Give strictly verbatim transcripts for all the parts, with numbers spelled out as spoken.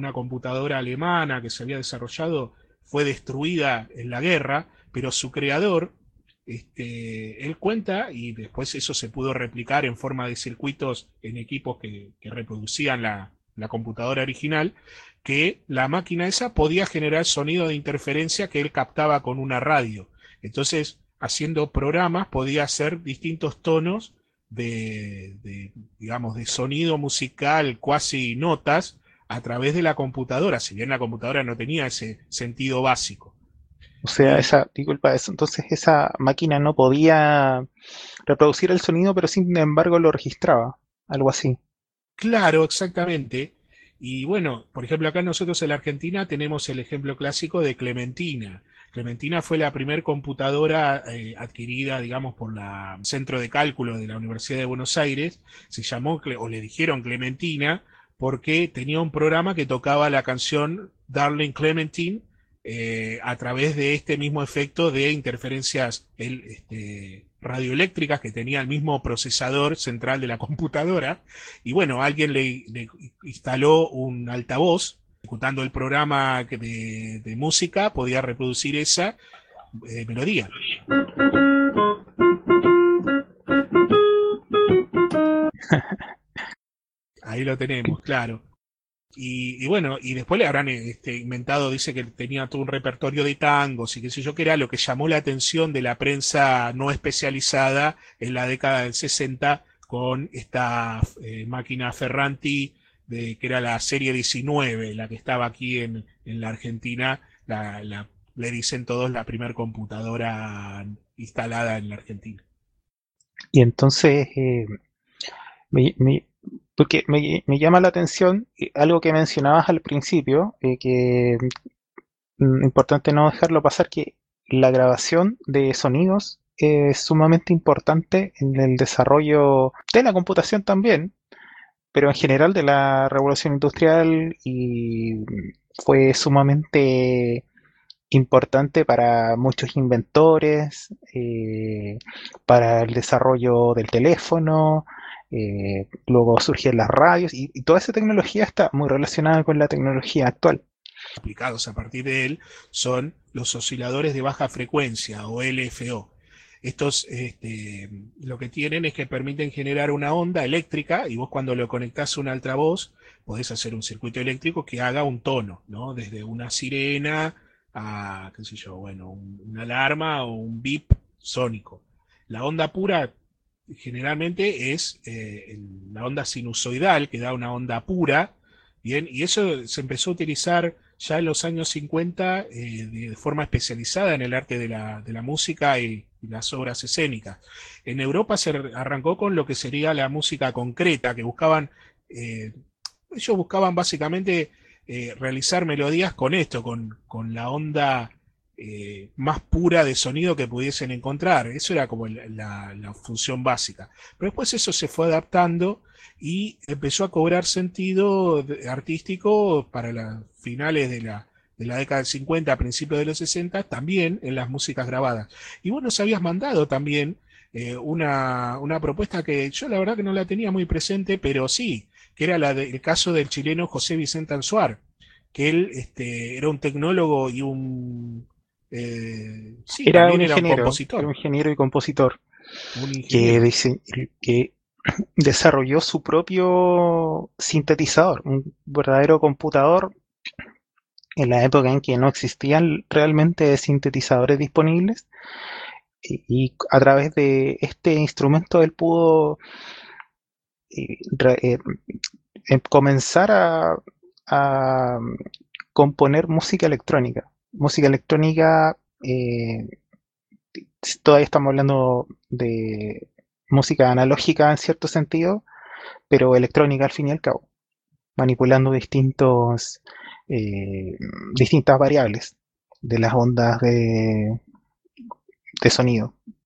una computadora alemana que se había desarrollado fue destruida en la guerra, pero su creador, este, él cuenta, y después eso se pudo replicar en forma de circuitos en equipos que, que reproducían la, la computadora original, que la máquina esa podía generar sonido de interferencia que él captaba con una radio. Entonces, haciendo programas, podía hacer distintos tonos de, de, digamos, de sonido musical, cuasi notas, a través de la computadora, si bien la computadora no tenía ese sentido básico. O sea, Y esa, disculpa, eso, entonces esa máquina no podía reproducir el sonido, pero sin embargo lo registraba, algo así. claro, exactamente. Y bueno, por ejemplo, acá nosotros en la Argentina tenemos el ejemplo clásico de Clementina. Clementina fue la primer computadora eh, adquirida, digamos, por la Centro de Cálculo de la Universidad de Buenos Aires. Se llamó, o le dijeron Clementina, porque tenía un programa que tocaba la canción Darling Clementine eh, a través de este mismo efecto de interferencias el, este, radioeléctricas que tenía el mismo procesador central de la computadora. Y bueno, alguien le, le instaló un altavoz, ejecutando el programa de, de música, podía reproducir esa eh, melodía. Ahí lo tenemos, claro. Y, y bueno, y después le habrán este, inventado, dice que tenía todo un repertorio de tangos y qué sé yo, que era lo que llamó la atención de la prensa no especializada en la década del sesenta con esta eh, máquina Ferranti, de, que era la serie diecinueve, la que estaba aquí en, en la Argentina, la, la, le dicen todos la primer computadora instalada en la Argentina. Y entonces, eh, me, me- porque me, me llama la atención eh, algo que mencionabas al principio, eh, que mm, importante no dejarlo pasar, que la grabación de sonidos es sumamente importante en el desarrollo de la computación también, pero en general de la revolución industrial y fue sumamente importante para muchos inventores, eh, para el desarrollo del teléfono, eh, luego surgieron las radios y, y toda esa tecnología está muy relacionada con la tecnología actual. Aplicados a partir de él son los osciladores de baja frecuencia o L F O. Estos este, lo que tienen es que permiten generar una onda eléctrica y vos cuando lo conectás a un altavoz podés hacer un circuito eléctrico que haga un tono, ¿no? Desde una sirena a, qué sé yo, bueno, un, una alarma o un bip sónico. La onda pura generalmente es eh, la onda sinusoidal que da una onda pura, bien, y eso se empezó a utilizar ya en los años cincuenta eh, de forma especializada en el arte de la, de la música y, y, las obras escénicas. En Europa se arrancó con lo que sería la música concreta, que buscaban, eh, ellos buscaban básicamente eh, realizar melodías con esto, con, con la onda eh, más pura de sonido que pudiesen encontrar. Eso era como la, la, función básica. Pero después eso se fue adaptando y empezó a cobrar sentido artístico para las finales de la, de la década del cincuenta, a principios de los sesenta, también en las músicas grabadas. Y vos nos habías mandado también eh, una, una propuesta que yo la verdad que no la tenía muy presente, pero sí, que era la del caso del chileno José Vicente Anzuar, que él este, era un tecnólogo y un... Eh, sí, Era un también era un ingeniero, era compositor, un ingeniero y compositor un que, ingeniero. dise- que desarrolló su propio sintetizador, un verdadero computador en la época en que no existían realmente sintetizadores disponibles y, y a través de este instrumento él pudo eh, re- eh, em- comenzar a, a componer música electrónica. Música electrónica, eh, todavía estamos hablando de música analógica en cierto sentido, pero electrónica al fin y al cabo, manipulando distintos, eh, distintas variables de las ondas de, de sonido.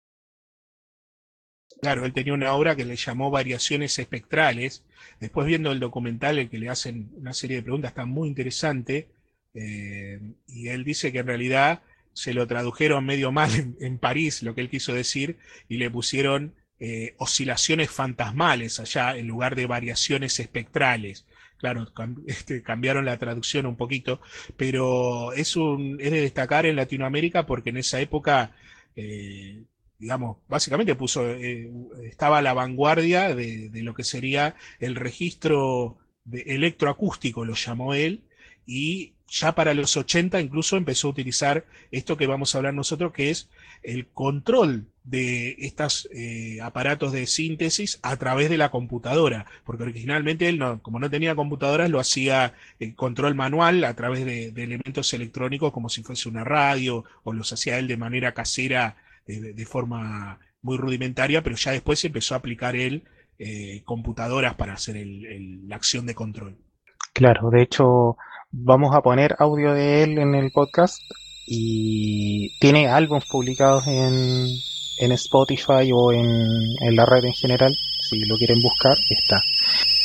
Claro, él tenía una obra que le llamó Variaciones Espectrales. Después viendo el documental, el que le hacen una serie de preguntas, está muy interesante. Eh, y él dice que en realidad se lo tradujeron medio mal en, en París, lo que él quiso decir, y le pusieron eh, oscilaciones fantasmales allá en lugar de variaciones espectrales. Claro, cam- este, cambiaron la traducción un poquito, pero es un, es de destacar en Latinoamérica porque en esa época, eh, digamos, básicamente puso, eh, estaba a la vanguardia de, de lo que sería el registro de electroacústico, lo llamó él, y ya para los ochenta incluso empezó a utilizar esto que vamos a hablar nosotros, que es el control de estos eh, aparatos de síntesis a través de la computadora, porque originalmente él, no, como no tenía computadoras, lo hacía el control manual a través de, de elementos electrónicos como si fuese una radio, o los hacía él de manera casera, eh, de, de forma muy rudimentaria, pero ya después empezó a aplicar él eh, computadoras para hacer el, el, la acción de control. Claro, de hecho, vamos a poner audio de él en el podcast y tiene álbumes publicados en, en Spotify o en, en la red en general. Si lo quieren buscar, está.